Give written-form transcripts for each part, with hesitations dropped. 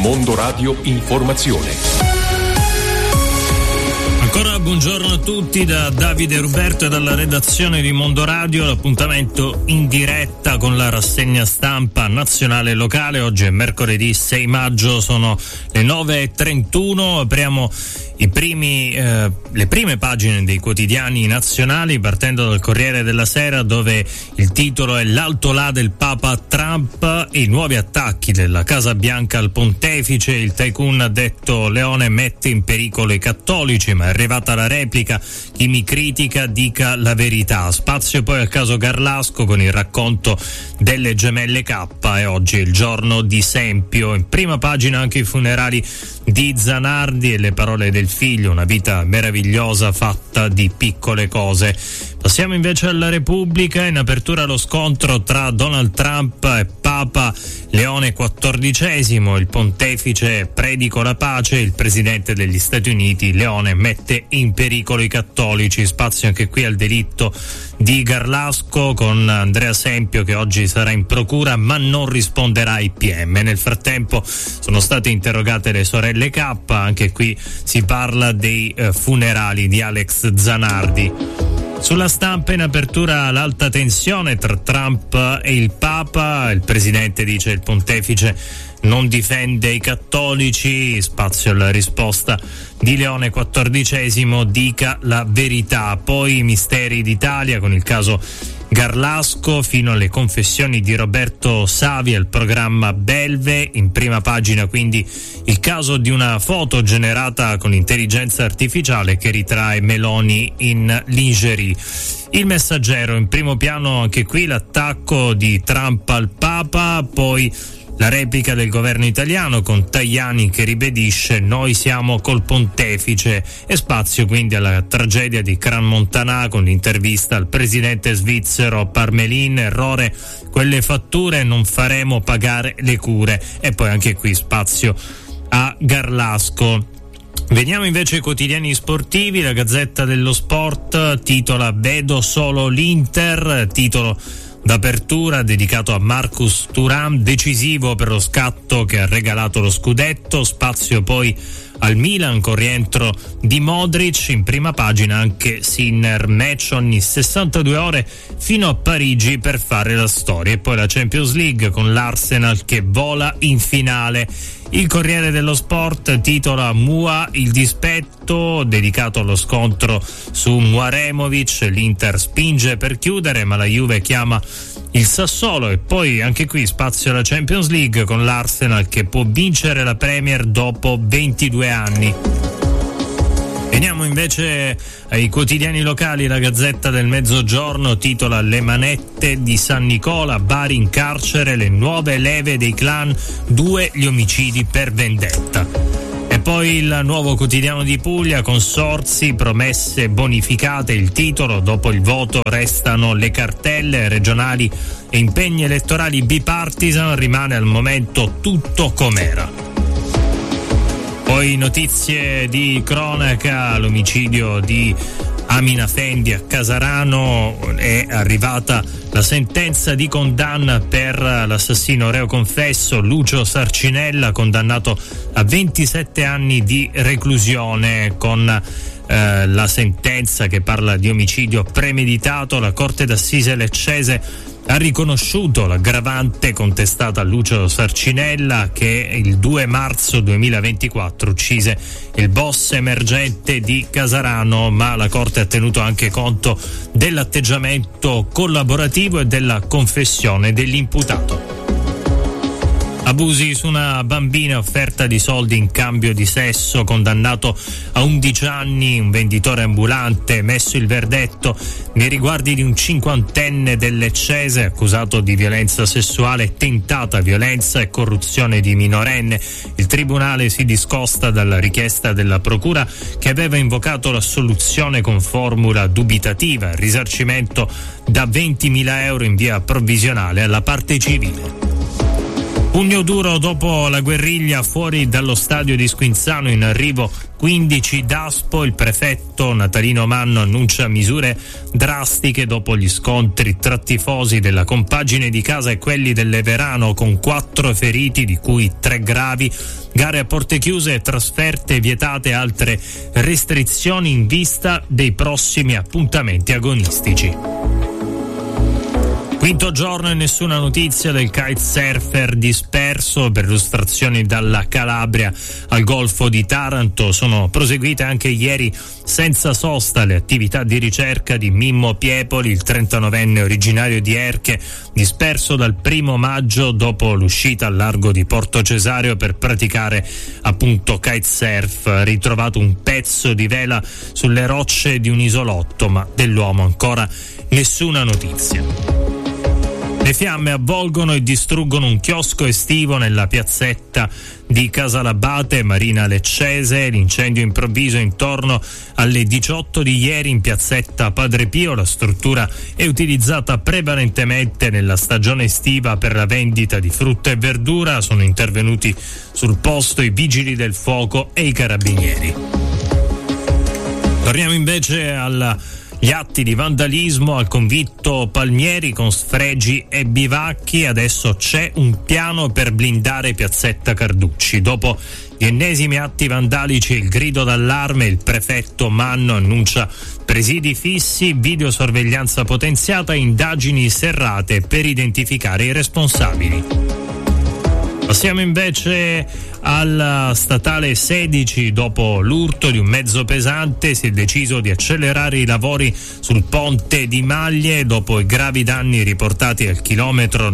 Mondo Radio Informazione. Ancora buongiorno a tutti da Davide Ruberto e dalla redazione di Mondo Radio. L'appuntamento in diretta con la rassegna stampa nazionale e locale. Oggi è mercoledì 6 maggio, sono le 9:31. Apriamo le prime pagine dei quotidiani nazionali, partendo dal Corriere della Sera, dove il titolo è "L'alto là del Papa Trump e i nuovi attacchi della Casa Bianca al pontefice. Il tycoon ha detto Leone mette in pericolo i cattolici, ma è arrivata la replica, chi mi critica dica la verità". Spazio poi al caso Garlasco con il racconto delle gemelle K, e oggi è il giorno di Sempio. In prima pagina anche i funerali di Zanardi e le parole del figlio, una vita meravigliosa fatta di piccole cose. Passiamo invece alla Repubblica. In apertura lo scontro tra Donald Trump e Papa Leone XIV, il pontefice predico la pace, il presidente degli Stati Uniti Leone mette in pericolo i cattolici. Spazio anche qui al delitto di Garlasco con Andrea Sempio, che oggi sarà in procura ma non risponderà ai PM. Nel frattempo sono state interrogate le sorelle K, anche qui si parla dei funerali di Alex Zanardi. Sulla Stampa in apertura l'alta tensione tra Trump e il Papa, il presidente dice il pontefice non difende i cattolici. Spazio alla risposta di Leone XIV, dica la verità. Poi i misteri d'Italia con il caso Garlasco fino alle confessioni di Roberto Savi al programma Belve. In prima pagina quindi il caso di una foto generata con intelligenza artificiale che ritrae Meloni in lingerie. Il Messaggero in primo piano anche qui l'attacco di Trump al Papa, poi la replica del governo italiano con Tajani che ribadisce noi siamo col pontefice, e spazio quindi alla tragedia di Crans-Montana con l'intervista al presidente svizzero Parmelin, errore quelle fatture, non faremo pagare le cure, e poi anche qui spazio a Garlasco. Veniamo invece ai quotidiani sportivi. La Gazzetta dello Sport titola "Vedo solo l'Inter", titolo d'apertura dedicato a Marcus Thuram, decisivo per lo scatto che ha regalato lo scudetto. Spazio poi al Milan con rientro di Modric. In prima pagina anche Sinner, match ogni 62 ore fino a Parigi per fare la storia, e poi la Champions League con l'Arsenal che vola in finale. Il Corriere dello Sport titola "Mua il dispetto", dedicato allo scontro su Mouaremovic, l'Inter spinge per chiudere ma la Juve chiama il Sassuolo, e poi anche qui spazio alla Champions League con l'Arsenal che può vincere la Premier dopo 22 anni. Veniamo invece ai quotidiani locali. La Gazzetta del Mezzogiorno titola "Le manette di San Nicola, Bari in carcere, le nuove leve dei clan, 2 gli omicidi per vendetta". E poi il Nuovo Quotidiano di Puglia, consorzi, promesse bonificate, il titolo, dopo il voto restano le cartelle regionali e impegni elettorali bipartisan, rimane al momento tutto com'era. Poi notizie di cronaca, l'omicidio di Amina Fendi a Casarano, è arrivata la sentenza di condanna per l'assassino reo confesso Lucio Sarcinella, condannato a 27 anni di reclusione. Con la sentenza che parla di omicidio premeditato, la Corte d'Assise leccese ha riconosciuto l'aggravante contestata a Lucio Sarcinella, che il 2 marzo 2024 uccise il boss emergente di Casarano, ma la Corte ha tenuto anche conto dell'atteggiamento collaborativo e della confessione dell'imputato. Abusi su una bambina, offerta di soldi in cambio di sesso, condannato a 11 anni un venditore ambulante, messo il verdetto nei riguardi di un 50enne del Leccese accusato di violenza sessuale, tentata violenza e corruzione di minorenne. Il tribunale si discosta dalla richiesta della procura, che aveva invocato l'assoluzione con formula dubitativa, risarcimento da 20.000 euro in via provvisionale alla parte civile. Pugno duro dopo la guerriglia fuori dallo stadio di Squinzano, in arrivo 15 DASPO. Il prefetto Natalino Manno annuncia misure drastiche dopo gli scontri tra tifosi della compagine di casa e quelli dell'Everano, con 4 feriti, di cui 3 gravi. Gare a porte chiuse, trasferte vietate, altre restrizioni in vista dei prossimi appuntamenti agonistici. Quinto giorno e nessuna notizia del kitesurfer disperso. Perlustrazioni dalla Calabria al Golfo di Taranto. Sono proseguite anche ieri senza sosta le attività di ricerca di Mimmo Piepoli, il 39enne originario di Erche, disperso dal 1° maggio dopo l'uscita al largo di Porto Cesareo per praticare appunto kitesurf. Ritrovato un pezzo di vela sulle rocce di un isolotto, ma dell'uomo ancora nessuna notizia. Le fiamme avvolgono e distruggono un chiosco estivo nella piazzetta di Casalabate, Marina Leccese. L'incendio improvviso intorno alle 18 di ieri in piazzetta Padre Pio. La struttura è utilizzata prevalentemente nella stagione estiva per la vendita di frutta e verdura. Sono intervenuti sul posto i vigili del fuoco e i carabinieri. Torniamo invece gli atti di vandalismo al convitto Palmieri con sfregi e bivacchi. Adesso c'è un piano per blindare piazzetta Carducci. Dopo gli ennesimi atti vandalici e il grido d'allarme, il prefetto Manno annuncia presidi fissi, videosorveglianza potenziata e indagini serrate per identificare i responsabili. Passiamo invece alla statale 16. Dopo l'urto di un mezzo pesante si è deciso di accelerare i lavori sul ponte di Maglie. Dopo i gravi danni riportati al chilometro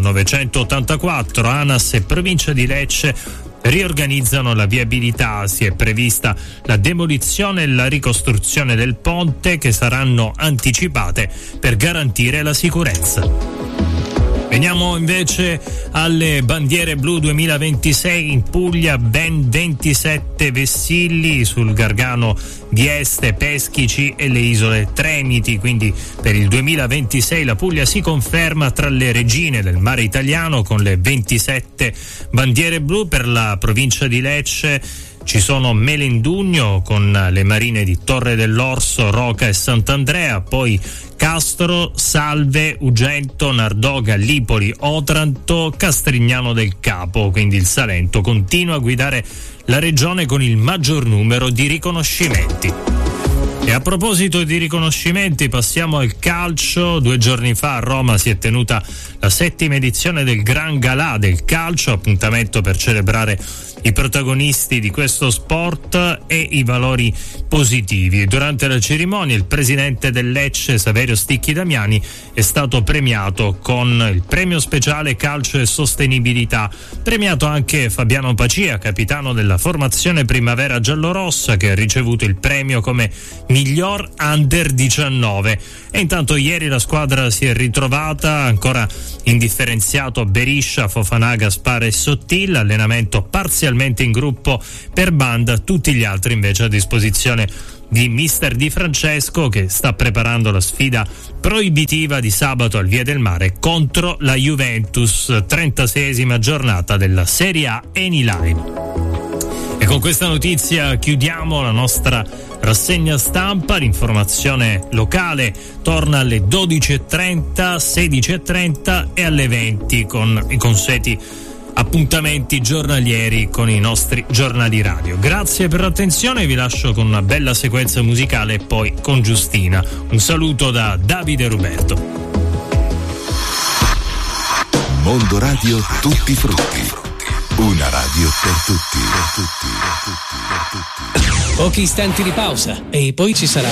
984, ANAS e provincia di Lecce riorganizzano la viabilità. Si è prevista la demolizione e la ricostruzione del ponte, che saranno anticipate per garantire la sicurezza. Veniamo invece alle bandiere blu 2026 in Puglia. Ben 27 vessilli sul Gargano di Este, Peschici e le isole Tremiti. Quindi per il 2026 la Puglia si conferma tra le regine del mare italiano con le 27 bandiere blu. Per la provincia di Lecce ci sono Melendugno con le marine di Torre dell'Orso, Roca e Sant'Andrea, poi Castro, Salve, Ugento, Nardoga, Lipoli, Otranto, Castrignano del Capo. Quindi il Salento continua a guidare la regione con il maggior numero di riconoscimenti. E a proposito di riconoscimenti, passiamo al calcio. 2 giorni fa a Roma si è tenuta la 7ª edizione del Gran Galà del calcio, appuntamento per celebrare i protagonisti di questo sport e i valori positivi. Durante la cerimonia il presidente del Lecce, Saverio Sticchi Damiani, è stato premiato con il premio speciale calcio e sostenibilità. Premiato anche Fabiano Pacia, capitano della formazione primavera giallorossa, che ha ricevuto il premio come miglior under 19. E intanto ieri la squadra si è ritrovata ancora in differenziato Beriscia, Fofana, Gaspare e Sottil, allenamento parzialmente in gruppo per banda, tutti gli altri invece a disposizione di mister Di Francesco, che sta preparando la sfida proibitiva di sabato al Via del Mare contro la Juventus, 36ª giornata della Serie A Eniline. E con questa notizia chiudiamo la nostra rassegna stampa. L'informazione locale torna alle 12.30, 16.30 e alle 20 con i consueti appuntamenti giornalieri con i nostri giornali radio. Grazie per l'attenzione, vi lascio con una bella sequenza musicale e poi con Giustina. Un saluto da Davide Ruberto. Mondo Radio, tutti i frutti. Una radio per tutti. Pochi istanti di pausa e poi ci sarà